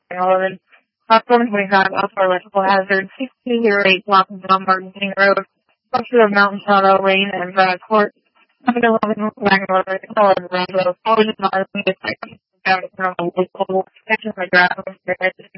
11. 725 outdoor electrical hazard, 6208 block of John Martin King Road, up to the Mountain Shadow Lane and Brad Court. 711 Wagner Road, Colin Road, 4 miles in the second. Down to the local section of the ground.